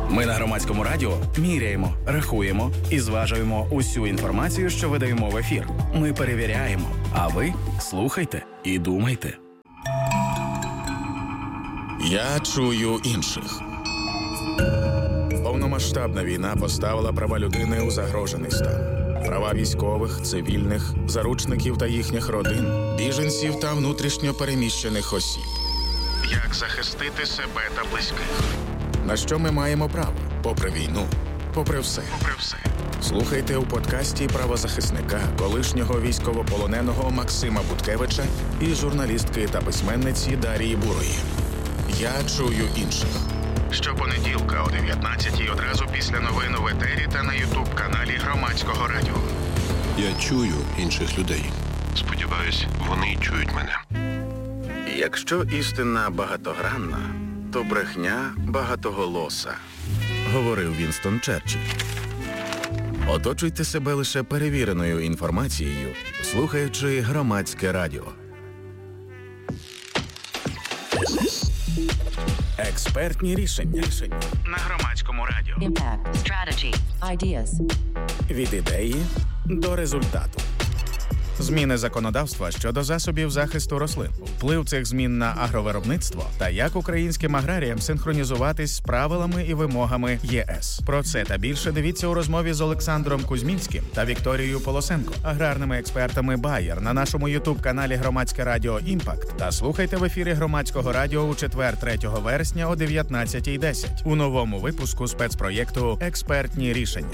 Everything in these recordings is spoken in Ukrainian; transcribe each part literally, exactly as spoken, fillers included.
Ми на Громадському радіо міряємо, рахуємо і зважуємо усю інформацію, що видаємо в ефір. Ми перевіряємо, а ви слухайте і думайте. Я чую інших. Повномасштабна війна поставила права людини у загрожений стан. Права військових, цивільних, заручників та їхніх родин, біженців та внутрішньо переміщених осіб. Як захистити себе та близьких? На що ми маємо право? Попри війну, попри все. Попри все. Слухайте у подкасті правозахисника, колишнього військовополоненого Максима Буткевича і журналістки та письменниці Дарії Бурої. Я чую інших. Щопонеділка о дев'ятнадцятій одразу після новин у етері та на ютуб-каналі Громадського радіо. Я чую інших людей. Сподіваюсь, вони чують мене. Якщо істина багатогранна, то брехня багатоголоса, говорив Вінстон Черчилль. Оточуйте себе лише перевіреною інформацією, слухаючи Громадське радіо. Експертні рішення. рішення на Громадському радіо. Impact, strategy, ideas. Від ідеї до результату. Зміни законодавства щодо засобів захисту рослин, вплив цих змін на агровиробництво та як українським аграріям синхронізуватись з правилами і вимогами ЄС. Про це та більше дивіться у розмові з Олександром Кузьмінським та Вікторією Полосенко, аграрними експертами Bayer на нашому ютуб-каналі Громадське радіо «Імпакт» та слухайте в ефірі Громадського радіо у четвер, третього вересня о дев'ятнадцятій десять у новому випуску спецпроєкту «Експертні рішення».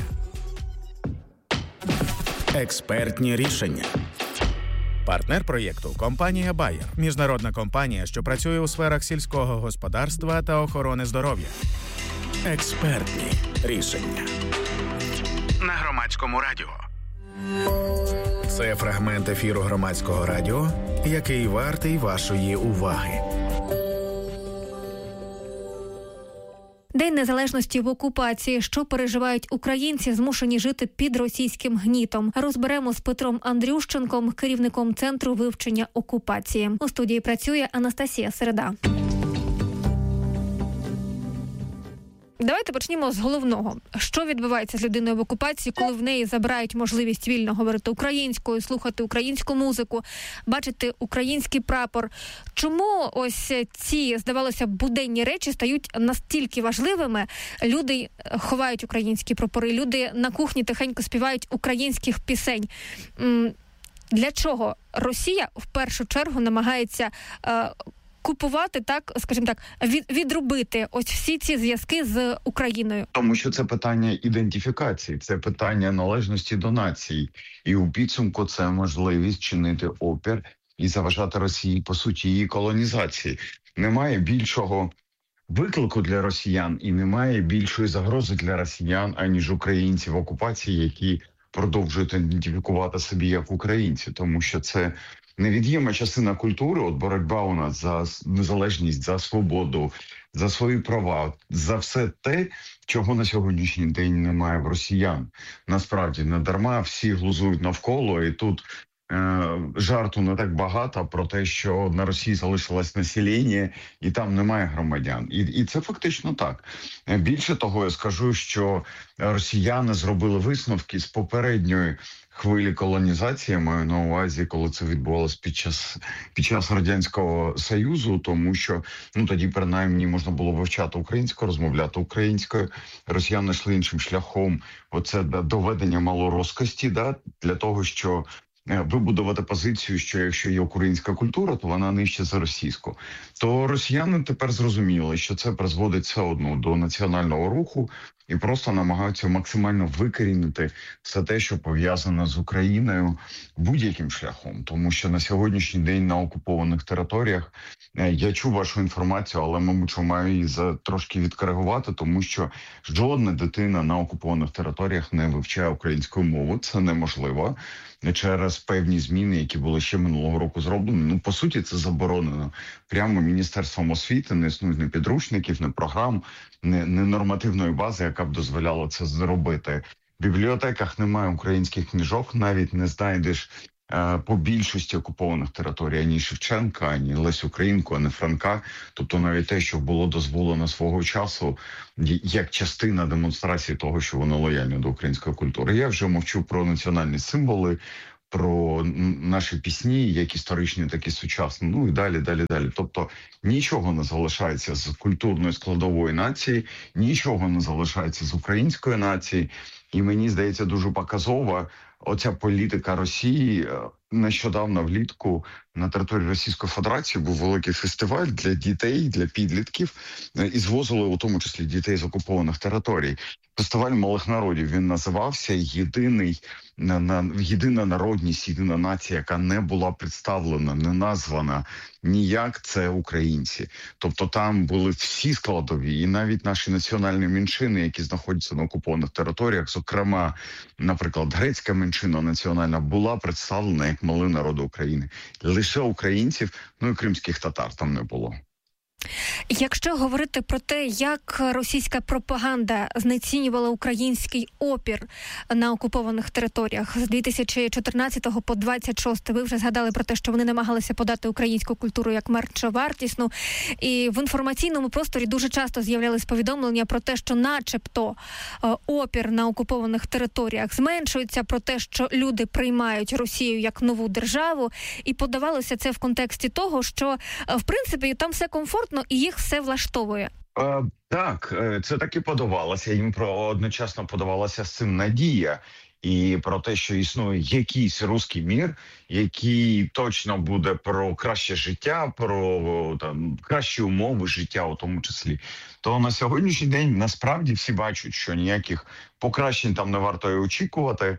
Експертні рішення. Партнер проєкту – компанія Bayer, міжнародна компанія, що працює у сферах сільського господарства та охорони здоров'я. Експертні рішення. На Громадському радіо. Це фрагмент ефіру Громадського радіо, який вартий вашої уваги. День незалежності в окупації. Що переживають українці, змушені жити під російським гнітом? Розберемо з Петром Андрющенком, керівником Центру вивчення окупації. У студії працює Анастасія Середа. Давайте почнемо з головного. Що відбувається з людиною в окупації, коли в неї забирають можливість вільно говорити українською, слухати українську музику, бачити український прапор? Чому ось ці, здавалося б, буденні речі стають настільки важливими? Люди ховають українські прапори, люди на кухні тихенько співають українських пісень. Для чого Росія в першу чергу намагається е, купувати, так, скажімо так, від, відрубити ось всі ці зв'язки з Україною? Тому що це питання ідентифікації, це питання належності до нації. І у підсумку це можливість чинити опір і заважати Росії, по суті, її колонізації. Немає більшого виклику для росіян і немає більшої загрози для росіян, аніж українці в окупації, які продовжують ідентифікувати собі як українці. Тому що це невід'ємна частина культури, от боротьба у нас за незалежність, за свободу, за свої права, за все те, чого на сьогоднішній день немає в росіян. Насправді, не дарма всі глузують навколо, і тут е, жарту не так багато про те, що на Росії залишилось населення, і там немає громадян. І, і це фактично так. Більше того, я скажу, що росіяни зробили висновки з попередньої хвилі колонізації, маю на увазі, коли це відбувалося під час під час Радянського Союзу, тому що ну тоді принаймні можна було вивчати українською, розмовляти українською. Росіяни йшли іншим шляхом. Оце доведення малоросскості, да, для того, що вибудувати позицію, що якщо є українська культура, то вона нижче за російську. То росіяни тепер зрозуміли, що це призводить все одно до національного руху і просто намагаються максимально викорінити все те, що пов'язане з Україною будь-яким шляхом. Тому що на сьогоднішній день на окупованих територіях, я чув вашу інформацію, але, мабуть, що маю її за трошки відкоригувати, тому що жодна дитина на окупованих територіях не вивчає українську мову. Це неможливо. Через певні зміни, які були ще минулого року зроблені. Ну, по суті, це заборонено. Прямо Міністерством освіти не існують ні підручників, ні програм, ні, ні нормативної бази, яка б дозволяла це зробити. В бібліотеках немає українських книжок, навіть не знайдеш по більшості окупованих територій ані Шевченка, ані Лесю Українку, ані Франка. Тобто навіть те, що було дозволено свого часу, як частина демонстрації того, що вони лояльні до української культури. Я вже мовчу про національні символи, про наші пісні, як історичні, так і сучасні, ну і далі, далі, далі. Тобто нічого не залишається з культурної складової нації, нічого не залишається з української нації. І мені здається, дуже показова оця політика Росії. Нещодавно влітку на території Російської Федерації був великий фестиваль для дітей, для підлітків, і звозили у тому числі дітей з окупованих територій. Фестиваль малих народів, він називався «Єдиний, на, на, єдина народність, єдина нація, яка не була представлена, не названа ніяк, це українці». Тобто там були всі складові, і навіть наші національні меншини, які знаходяться на окупованих територіях, зокрема, наприклад, грецька меншина національна, була представлена як малий народ України. Лише українців, ну і кримських татар там не було. Якщо говорити про те, як російська пропаганда знецінювала український опір на окупованих територіях з дві тисячі чотирнадцятого по двадцять шостий, ви вже згадали про те, що вони намагалися подати українську культуру як меншовартісну, і в інформаційному просторі дуже часто з'являлись повідомлення про те, що начебто опір на окупованих територіях зменшується, про те, що люди приймають Росію як нову державу, і подавалося це в контексті того, що в принципі там все комфортно і їх все влаштовує. Е, так, це так і подавалося. Їм про одночасно подавалася з цим надія. І про те, що існує якийсь руський мір, який точно буде про краще життя, про там кращі умови життя у тому числі. То на сьогоднішній день насправді всі бачать, що ніяких покращень там не варто і очікувати.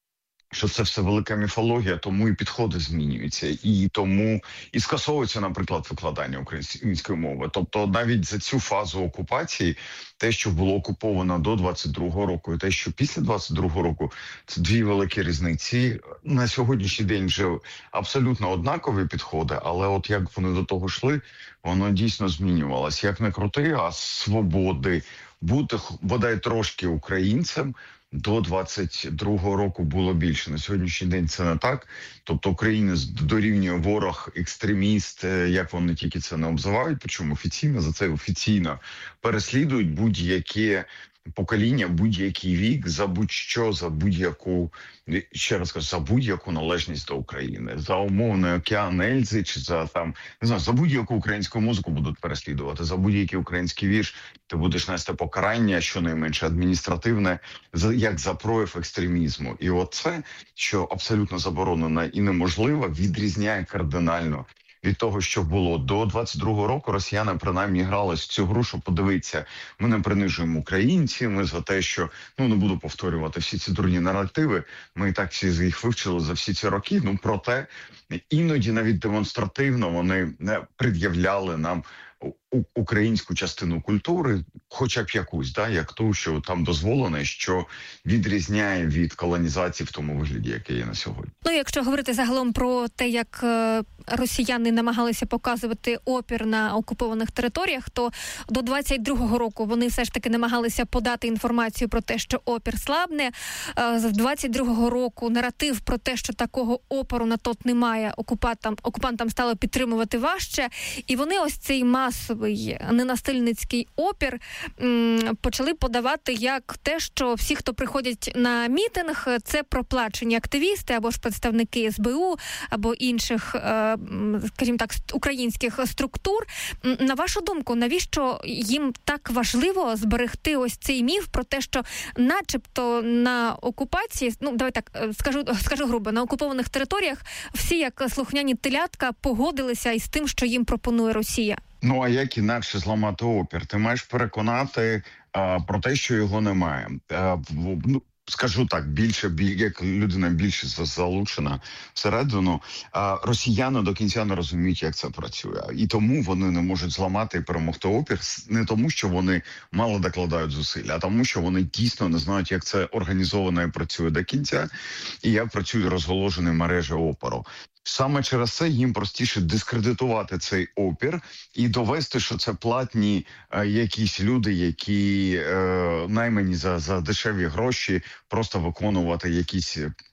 Що це все велика міфологія, тому і підходи змінюються, і тому і скасовується, наприклад, викладання української мови. Тобто навіть за цю фазу окупації, те, що було окуповано до двадцять другого року, і те, що після двадцять другого року, це дві великі різниці. На сьогоднішній день вже абсолютно однакові підходи, але от як вони до того йшли, воно дійсно змінювалося. Як не крути, а свободи, бути бодай трошки українцем, до двадцять другого року було більше. На сьогоднішній день це не так. Тобто Україна дорівнює ворог, екстреміст, як вони тільки це не обзивають, причому офіційно, за це офіційно переслідують будь-яке покоління, будь-який вік, за будь-що, за будь-яку, ще раз кажу, за будь-яку належність до України. За умовний океан Ельзи, чи за там, не знаю, за будь-яку українську музику будуть переслідувати, за будь-який український вірш ти будеш нести покарання, щонайменше адміністративне, як за прояв екстремізму. І оце, що абсолютно заборонено і неможливо, відрізняє кардинально від того, що було до двадцять другого року. Росіяни принаймні грали в цю гру, що подивіться, ми не принижуємо українців, ми за те, що, ну не буду повторювати всі ці дурні наративи, ми і так всі з їх вивчили за всі ці роки, ну проте іноді навіть демонстративно вони не пред'являли нам українську частину культури, хоча б якусь, да, як ту, що там дозволено, що відрізняє від колонізації в тому вигляді, який є на сьогодні. Ну, якщо говорити загалом про те, як росіяни намагалися показувати опір на окупованих територіях, то до двадцять другого року вони все ж таки намагалися подати інформацію про те, що опір слабне. З двадцять другого року наратив про те, що такого опору на тот немає, окупантам, окупантам стало підтримувати важче. І вони ось цей масовий ненасильницький опір м, почали подавати як те, що всі, хто приходять на мітинг, це проплачені активісти або ж представники ес бе у, або інших, е, скажімо так, українських структур. На вашу думку, навіщо їм так важливо зберегти ось цей міф про те, що начебто на окупації, ну, давай так, скажу, скажу грубо, на окупованих територіях всі, як слухняні телятка, погодилися із тим, що їм пропонує Росія? Ну, а як інакше зламати опір? Ти маєш переконати а, про те, що його немає. А, ну, скажу так, більше, як людина більше залучена всередину, а росіяни до кінця не розуміють, як це працює. І тому вони не можуть зламати і перемогти опір, не тому, що вони мало докладають зусиль, а тому, що вони дійсно не знають, як це організовано і працює до кінця, і як працюють розголожені мережі опору. Саме через це їм простіше дискредитувати цей опір і довести, що це платні е, якісь люди, які е, наймані за, за дешеві гроші, просто виконувати якісь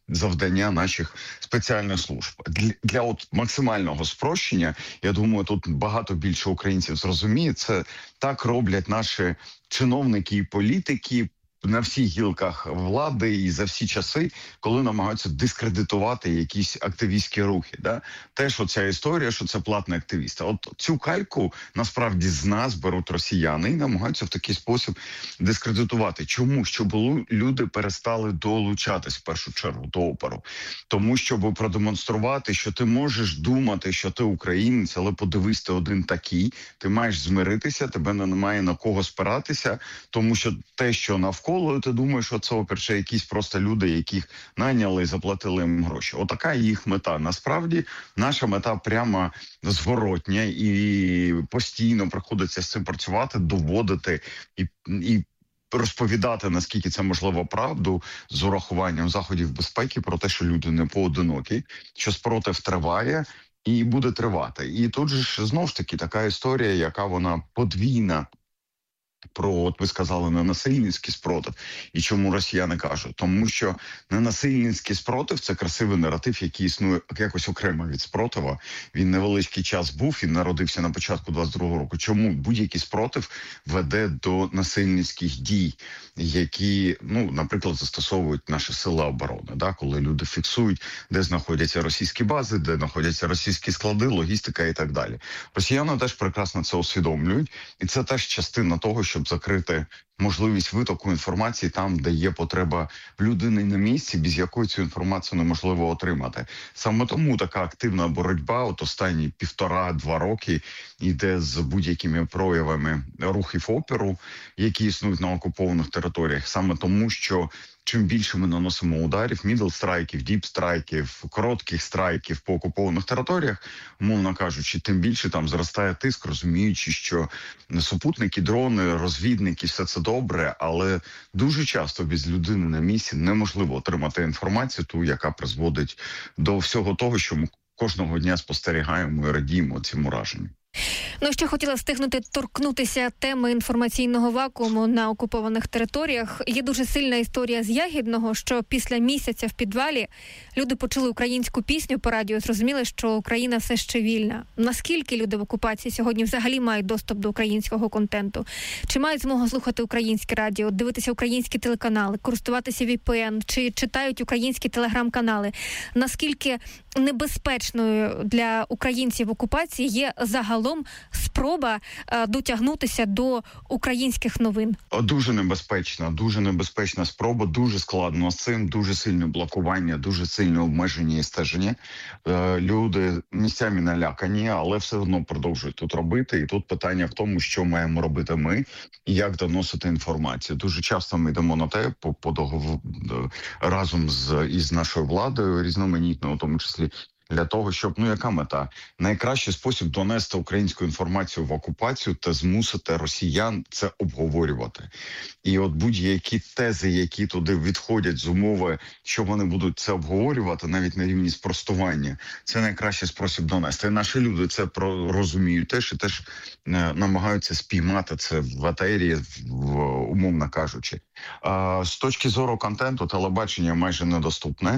завдання наших спеціальних служб. Для, для от максимального спрощення, я думаю, тут багато більше українців зрозуміє, це так роблять наші чиновники і політики на всіх гілках влади і за всі часи, коли намагаються дискредитувати якісь активістські рухи. Да? Теж оця історія, що це платний активіст. От цю кальку насправді з нас беруть росіяни і намагаються в такий спосіб дискредитувати. Чому? Щоб люди перестали долучатись в першу чергу до опору. Тому, щоб продемонструвати, що ти можеш думати, що ти українець, але подивись, ти один такий, ти маєш змиритися, тебе немає на кого спиратися, тому що те, що навколо, ти думаєш, що це опір, ще якісь просто люди, яких найняли і заплатили їм гроші. Отака їх мета. Насправді, наша мета прямо зворотня і постійно приходиться з цим працювати, доводити і, і розповідати, наскільки це можливо, правду з урахуванням заходів безпеки про те, що люди не поодинокі, що спротив триває і буде тривати. І тут же ж знову ж таки така історія, яка вона подвійна. Про, от ви сказали, ненасильницький спротив. І чому росіяни кажуть? Тому що ненасильницький спротив – це красивий наратив, який існує якось окремо від спротива. Він невеличкий час був, він народився на початку двадцять другого року. Чому? Будь-який спротив веде до насильницьких дій, які, ну, наприклад, застосовують наші сили оборони, да? Коли люди фіксують, де знаходяться російські бази, де знаходяться російські склади, логістика і так далі. Росіяни теж прекрасно це усвідомлюють, і це теж частина того, щоб закрити можливість витоку інформації там, де є потреба в людини на місці, без якої цю інформацію неможливо отримати. Саме тому така активна боротьба от останні півтора-два роки йде з будь-якими проявами рухів опору, які існують на окупованих територіях. Саме тому, що чим більше ми наносимо ударів, мідл-страйків, діп-страйків, коротких страйків по окупованих територіях, умовно кажучи, тим більше там зростає тиск, розуміючи, що супутники, дрони, розвідники, все це добре, але дуже часто без людини на місці неможливо отримати інформацію, ту, яка призводить до всього того, що ми кожного дня спостерігаємо і радіємо цим ураженням. Ну, ще хотіла встигнути торкнутися теми інформаційного вакууму на окупованих територіях. Є дуже сильна історія з Ягідного, що після місяця в підвалі люди почули українську пісню по радіо, зрозуміли, що Україна все ще вільна. Наскільки люди в окупації сьогодні взагалі мають доступ до українського контенту? Чи мають змогу слухати українське радіо, дивитися українські телеканали, користуватися ві пі ен, чи читають українські телеграм-канали? Наскільки небезпечною для українців в окупації є загалом спроба е, дотягнутися до українських новин? Дуже небезпечна, дуже небезпечна спроба, дуже складно з цим, дуже сильне блокування, дуже сильне обмеження і стеження. Е, люди місцями налякані, але все одно продовжують тут робити. І тут питання в тому, що маємо робити ми і як доносити інформацію. Дуже часто ми йдемо на те, по, по договор, разом з із нашою владою, різноманітною, у тому числі, для того, щоб, ну, яка мета? Найкращий спосіб донести українську інформацію в окупацію та змусити росіян це обговорювати. І от будь-які тези, які туди відходять з умови, що вони будуть це обговорювати, навіть на рівні спростування, це найкращий спосіб донести. І наші люди це розуміють теж і теж е, намагаються спіймати це в етері, в, умовно кажучи. А, з точки зору контенту, телебачення майже недоступне.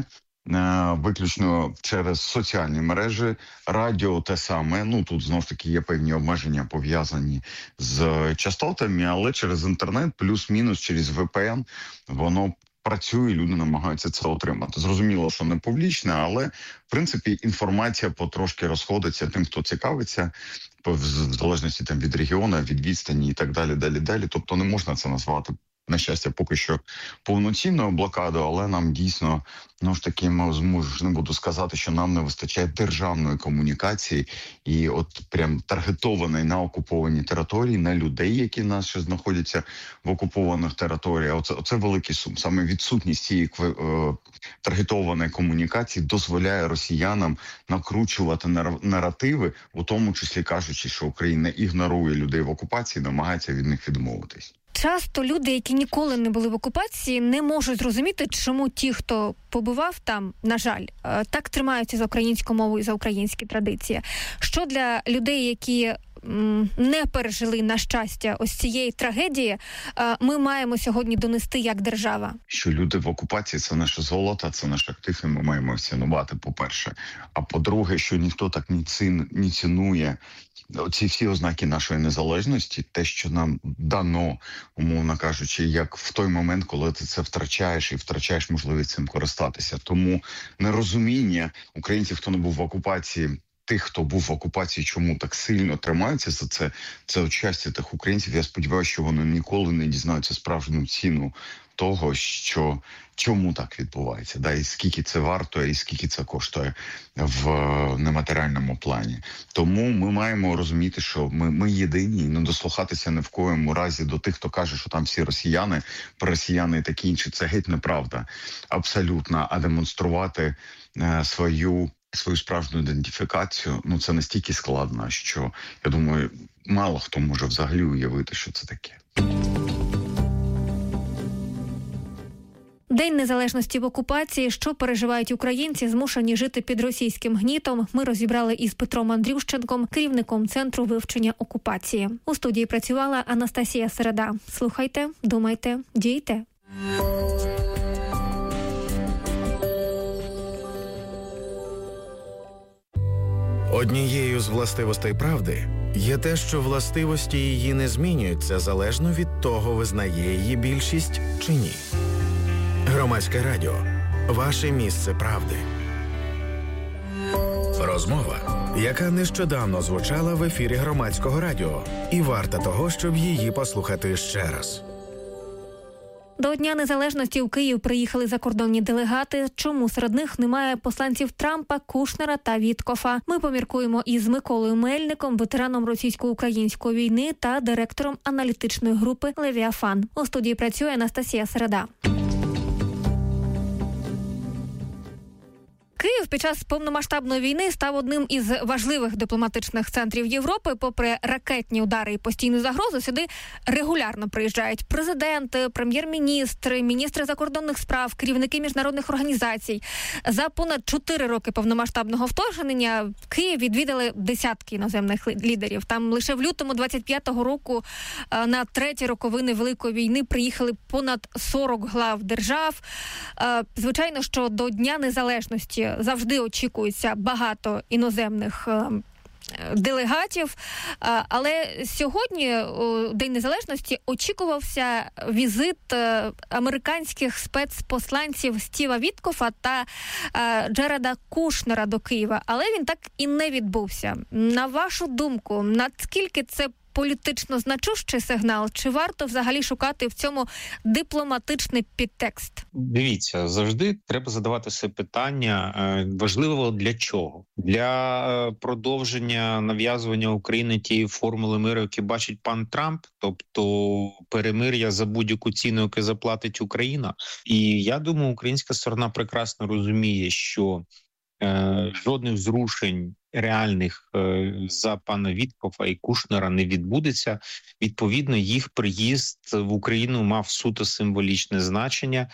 Виключно через соціальні мережі, радіо те саме. Ну, тут, знову ж таки, є певні обмеження пов'язані з частотами, але через інтернет, плюс-мінус через ві пі ен, воно працює, люди намагаються це отримати. Зрозуміло, що не публічне, але, в принципі, інформація потрошки розходиться тим, хто цікавиться, в залежності там від регіону, від відстані і так далі, далі, далі. Тобто не можна це назвати, на щастя, поки що повноцінною блокадою, але нам дійсно, ну ж таки, можна буду сказати, що нам не вистачає державної комунікації і от прям таргетованої на окуповані території, на людей, які в нас ще знаходяться в окупованих територіях. Оце, оце великий сум. Саме відсутність цієї е, таргетованої комунікації дозволяє росіянам накручувати наративи, у тому числі кажучи, що Україна ігнорує людей в окупації, намагається від них відмовитись. Часто люди, які ніколи не були в окупації, не можуть зрозуміти, чому ті, хто побував там, на жаль, так тримаються за українську мову і за українські традиції. Що для людей, які м, не пережили, на щастя, ось цієї трагедії, е, ми маємо сьогодні донести як держава? Що люди в окупації – це наше золото, це наш актив, і ми маємо цінувати, по-перше. А по-друге, що ніхто так не, цін, не цінує ці всі ознаки нашої незалежності, те, що нам дано, умовно кажучи, як в той момент, коли ти це втрачаєш і втрачаєш можливість цим користатися. Тому нерозуміння українців, хто не був в окупації, тих, хто був в окупації, чому так сильно тримаються за це, це от щастя тих українців. Я сподіваюся, що вони ніколи не дізнаються справжню ціну того, що чому так відбувається, да, і скільки це вартує, і скільки це коштує в нематеріальному плані. Тому ми маємо розуміти, що ми, ми єдині, і не дослухатися ні в коєму разі до тих, хто каже, що там всі росіяни, росіяни і такі інші. Це геть неправда. Абсолютно. А демонструвати е, свою свою справжню ідентифікацію, ну це настільки складно, що, я думаю, мало хто може взагалі уявити, що це таке. День незалежності в окупації, що переживають українці, змушені жити під російським гнітом, ми розібрали із Петром Андрющенком, керівником Центру вивчення окупації. У студії працювала Анастасія Середа. Слухайте, думайте, дійте. Однією з властивостей правди є те, що властивості її не змінюються залежно від того, визнає її більшість чи ні. Громадське радіо. Ваше місце правди. Розмова, яка нещодавно звучала в ефірі Громадського радіо, і варта того, щоб її послухати ще раз. До Дня Незалежності у Київ приїхали закордонні делегати. Чому серед них немає посланців Трампа, Кушнера та Віткофа? Ми поміркуємо із Миколою Мельником, ветераном російсько-української війни та директором аналітичної групи «Левіафан». У студії працює Анастасія Середа. Київ під час повномасштабної війни став одним із важливих дипломатичних центрів Європи. Попри ракетні удари і постійну загрозу, сюди регулярно приїжджають президенти, прем'єр-міністри, міністри закордонних справ, керівники міжнародних організацій. За понад чотири роки повномасштабного вторгнення Київ відвідали десятки іноземних лідерів. Там лише в лютому двадцять п'ятого року на треті роковини Великої війни приїхали понад сорок глав держав. Звичайно, що до Дня Незалежності завжди очікується багато іноземних делегатів, але сьогодні, у День Незалежності, очікувався візит американських спецпосланців Стіва Віткофа та Джареда Кушнера до Києва, але він так і не відбувся. На вашу думку, наскільки це політично значущий сигнал, чи варто взагалі шукати в цьому дипломатичний підтекст? Дивіться, завжди треба задавати себе питання, важливо для чого? Для продовження нав'язування України тієї формули миру, яку бачить пан Трамп, тобто перемир'я за будь-яку ціну, яку заплатить Україна. І я думаю, українська сторона прекрасно розуміє, що е, жодних зрушень реальних е, за пана Віткофа і Кушнера не відбудеться. Відповідно, їх приїзд в Україну мав суто символічне значення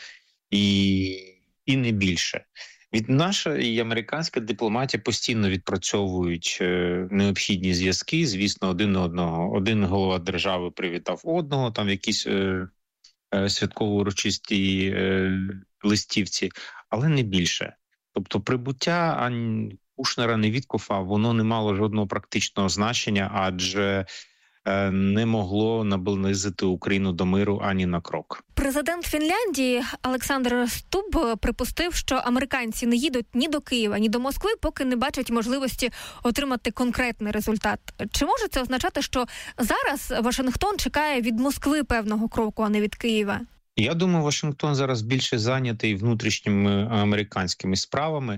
і, і не більше. Від наша і американська дипломатія постійно відпрацьовують е, необхідні зв'язки. Звісно, один на одного. Один голова держави привітав одного, там якісь е, е, святково-урочисті е, листівці, але не більше. Тобто прибуття ані Кушнера, ні Віткофа, воно не мало жодного практичного значення, адже е, не могло наблизити Україну до миру ані на крок. Президент Фінляндії Олександр Стуб припустив, що американці не їдуть ні до Києва, ні до Москви, поки не бачать можливості отримати конкретний результат. Чи може це означати, що зараз Вашингтон чекає від Москви певного кроку, а не від Києва? Я думаю, Вашингтон зараз більше зайнятий внутрішніми американськими справами,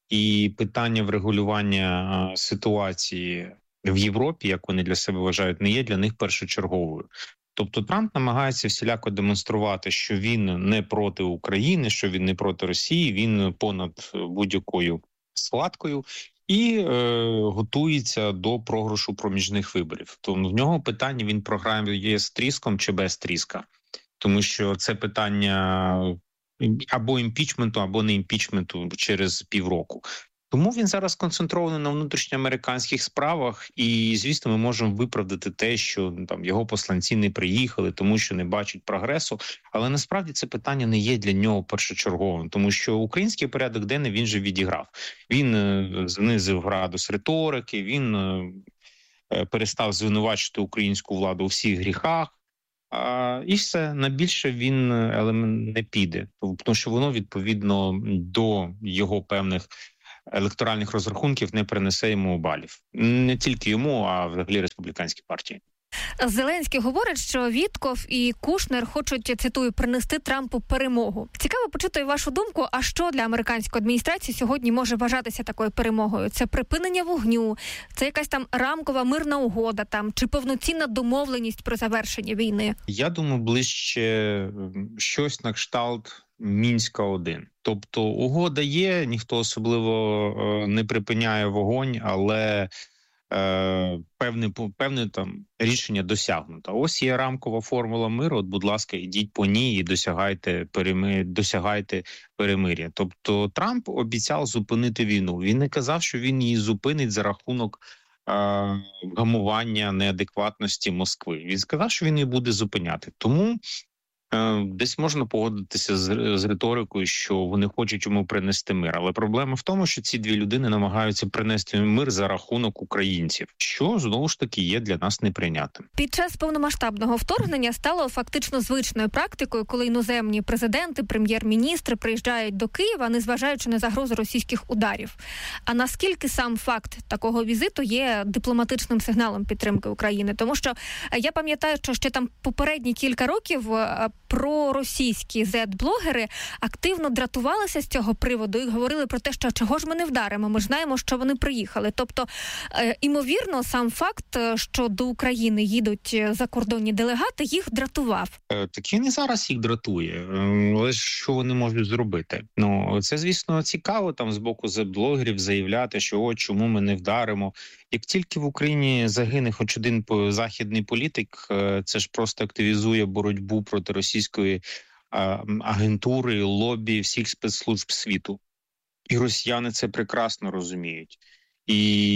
і питання врегулювання ситуації в Європі, як вони для себе вважають, не є для них першочерговою. Тобто Трамп намагається всіляко демонструвати, що він не проти України, що він не проти Росії, він понад будь-якою складкою і е, готується до програшу проміжних виборів. Тому в нього питання, він програє з тріском чи без тріска. Тому що це питання або імпічменту, або не імпічменту через півроку. Тому він зараз концентрований на внутрішньоамериканських справах, і, звісно, ми можемо виправдати те, що там його посланці не приїхали, тому що не бачать прогресу. Але насправді це питання не є для нього першочерговим, тому що український порядок денний він же відіграв. Він е, знизив градус риторики, він е, перестав звинувачити українську владу у всіх гріхах. А, і все, на більше він не піде, тому що воно, відповідно, до його певних електоральних розрахунків не принесе йому балів. Не тільки йому, а взагалі республіканській партії. Зеленський говорить, що Вітков і Кушнер хочуть, цитую, принести Трампу перемогу. Цікаво почути вашу думку, а що для американської адміністрації сьогодні може вважатися такою перемогою? Це припинення вогню, це якась там рамкова мирна угода там, чи повноцінна домовленість про завершення війни? Я думаю, ближче щось на кшталт Мінська один. Тобто угода є, ніхто особливо не припиняє вогонь, але е, певне, певне там рішення досягнуто. Ось є рамкова формула миру, от, будь ласка, ідіть по ній і досягайте, переми, досягайте перемир'я. Тобто Трамп обіцяв зупинити війну. Він не казав, що він її зупинить за рахунок е, гамування неадекватності Москви. Він сказав, що він її буде зупиняти. Тому десь можна погодитися з, з риторикою, що вони хочуть йому принести мир. Але проблема в тому, що ці дві людини намагаються принести мир за рахунок українців, що, знову ж таки, є для нас неприйнятним. Під час повномасштабного вторгнення стало фактично звичною практикою, коли іноземні президенти, прем'єр-міністри приїжджають до Києва, незважаючи на загрозу російських ударів. А наскільки сам факт такого візиту є дипломатичним сигналом підтримки України? Тому що я пам'ятаю, що ще там попередні кілька років проросійські зет-блогери активно дратувалися з цього приводу і говорили про те, що чого ж ми не вдаримо, ми ж знаємо, що вони приїхали. Тобто, е, імовірно, сам факт, що до України їдуть закордонні делегати, їх дратував. Так він і зараз їх дратує. Але що вони можуть зробити? Ну, це, звісно, цікаво там з боку зет-блогерів заявляти, що о, чому ми не вдаримо. Як тільки в Україні загине хоч один західний політик, це ж просто активізує боротьбу проти російської агентури, лобі всіх спецслужб світу. І росіяни це прекрасно розуміють. І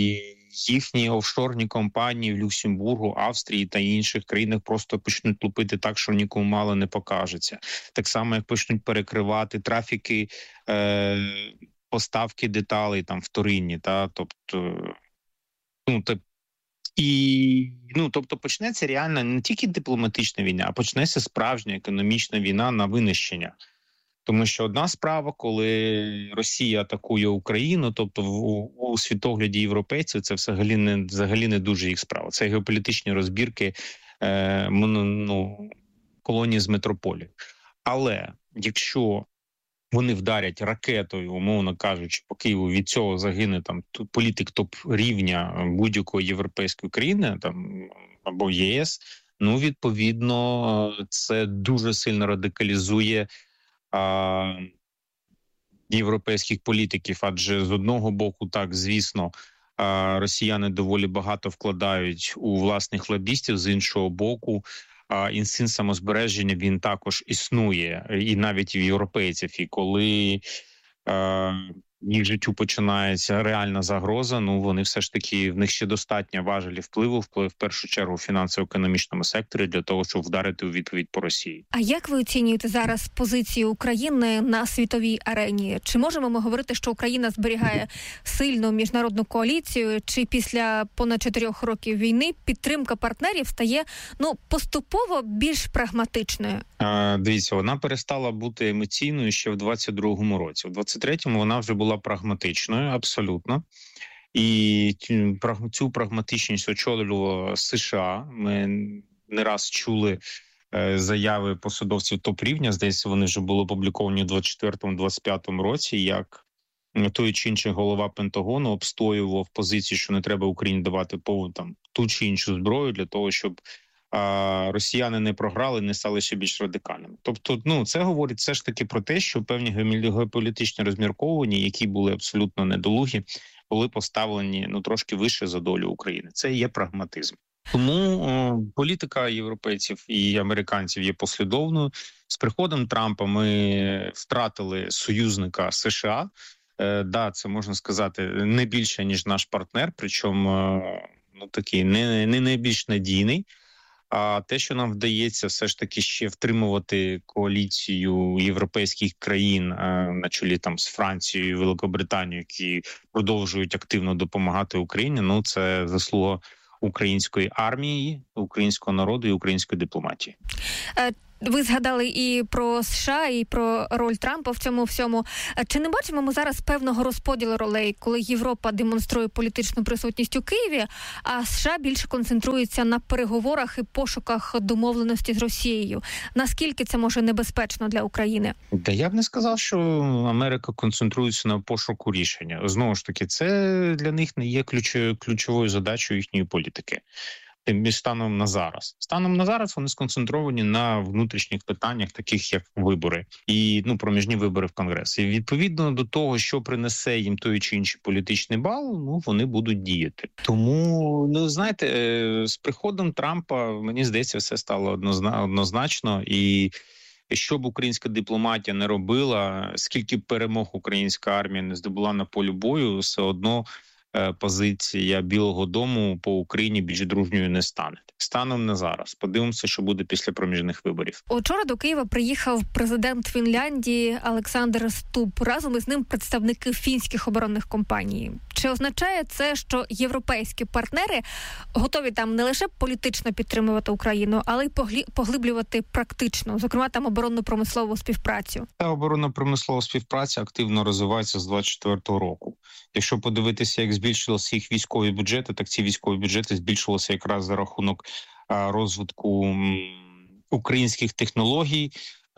їхні офшорні компанії в Люксембургу, Австрії та інших країнах просто почнуть лупити так, що нікому мало не покажеться. Так само, як почнуть перекривати трафіки, е, поставки деталей там вторинні, та, тобто... Ну, то, і, ну, тобто почнеться реально не тільки дипломатична війна, а почнеться справжня економічна війна на винищення. Тому що одна справа, коли Росія атакує Україну, тобто у, у світогляді європейців, це взагалі не, взагалі не дуже їх справа. Це геополітичні розбірки е, ну, колонії з метрополії. Але якщо вони вдарять ракетою, умовно кажучи, по Києву, від цього загине там політик топ-рівня будь-якої європейської країни там або ЄС, ну, відповідно, це дуже сильно радикалізує а, європейських політиків, адже з одного боку, так, звісно, а, росіяни доволі багато вкладають у власних лобістів, з іншого боку, а інстинкт самозбереження, він також існує, і навіть в європейців. І коли е, їх життю починається реальна загроза, ну вони все ж таки, в них ще достатньо важелі впливу, вплив в першу чергу в фінансово-економічному секторі для того, щоб вдарити у відповідь по Росії. А як ви оцінюєте зараз позицію України на світовій арені? Чи можемо ми говорити, що Україна зберігає сильну міжнародну коаліцію, чи після понад чотирьох років війни підтримка партнерів стає, ну, поступово більш прагматичною? А, дивіться, вона перестала бути емоційною ще в двадцять другому році. У двадцять третьому вона вже була прагматичною, абсолютно. І цю прагматичність очолювало США. Ми не раз чули е, заяви посадовців топ-рівня, здається, вони вже були опубліковані у двадцять четвертому - двадцять п'ятому році, як той чи інший голова Пентагону обстоював позицію, що не треба Україні давати по, там, ту чи іншу зброю для того, щоб а росіяни не програли, не стали ще більш радикальними. Тобто, ну, це говорить все ж таки про те, що певні геополітичні розмірковування, які були абсолютно недолугі, були поставлені, ну, трошки вище за долю України. Це є прагматизм. Тому о, політика європейців і американців є послідовною. З приходом Трампа ми втратили союзника США. Е, да, це можна сказати не більше, ніж наш партнер, причому ну такий не, не найбільш надійний. А те, що нам вдається все ж таки ще втримувати коаліцію європейських країн на чолі там з Францією, Великобританією, які продовжують активно допомагати Україні, ну це заслуга української армії, українського народу і української дипломатії. Ви згадали і про США, і про роль Трампа в цьому всьому. Чи не бачимо ми зараз певного розподілу ролей, коли Європа демонструє політичну присутність у Києві, а США більше концентрується на переговорах і пошуках домовленості з Росією? Наскільки це може небезпечно для України? Та я б не сказав, що Америка концентрується на пошуку рішення. Знову ж таки, це для них не є ключовою задачею їхньої політики. Тим більше станом на зараз. Станом на зараз вони сконцентровані на внутрішніх питаннях, таких як вибори і ну проміжні вибори в Конгрес. І відповідно до того, що принесе їм той чи інший політичний бал, ну вони будуть діяти. Тому, ну знаєте, з приходом Трампа, мені здається, все стало однозначно. І що б українська дипломатія не робила, скільки перемог українська армія не здобула на полі бою, все одно позиція Білого дому по Україні більш дружньою не стане. Станом на зараз. Подивимося, що буде після проміжних виборів. Учора до Києва приїхав президент Фінляндії Олександр Стуб. Разом із ним представники фінських оборонних компаній. Чи означає це, що європейські партнери готові там не лише політично підтримувати Україну, але й поглиблювати практично, зокрема там оборонно-промислову співпрацю? Та оборонно-промислова співпраця активно розвивається з двадцять четвертого року. Якщо подивитися, як збільшилися їх військові бюджети, так ці військові бюджети збільшувалися якраз за рахунок розвитку українських технологій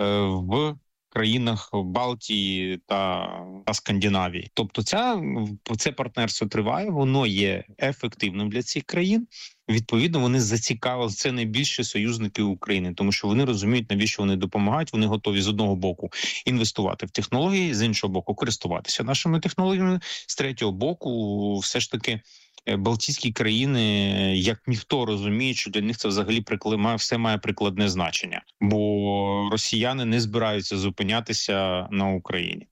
в країнах Балтії та, та Скандинавії. Тобто ця, це партнерство триває, воно є ефективним для цих країн. Відповідно, вони зацікавили, це найбільші союзники України, тому що вони розуміють, навіщо вони допомагають, вони готові з одного боку інвестувати в технології, з іншого боку користуватися нашими технологіями, з третього боку все ж таки Балтійські країни, як ніхто розуміє, що для них це взагалі приклад, все має прикладне значення, бо росіяни не збираються зупинятися на Україні.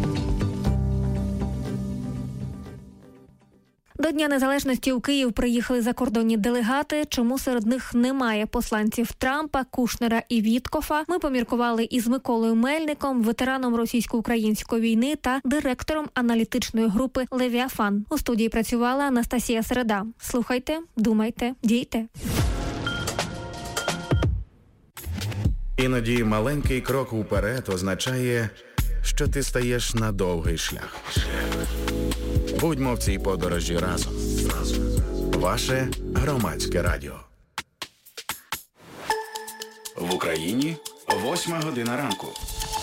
До Дня Незалежності у Київ приїхали закордонні делегати. Чому серед них немає посланців Трампа, Кушнера і Віткофа? Ми поміркували із Миколою Мельником, ветераном російсько-української війни та директором аналітичної групи «Левіафан». У студії працювала Анастасія Середа. Слухайте, думайте, дійте. Іноді маленький крок уперед означає, що ти стаєш на довгий шлях. Будьмо в цій подорожі разом. Ваше громадське радіо. В Україні восьма година ранку.